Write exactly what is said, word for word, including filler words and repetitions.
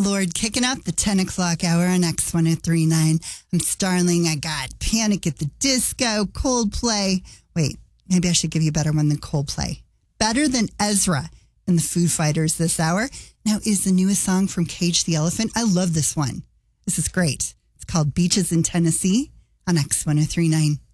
Lord, kicking out the ten o'clock hour on X one oh three point nine. I'm Starling. I got Panic at the Disco, Coldplay. Wait, maybe I should give you a better one than Coldplay. Better Than Ezra and the Foo Fighters this hour. Now is the newest song from Cage the Elephant. I love this one. This is great. It's called Beaches in Tennessee on X one oh three point nine.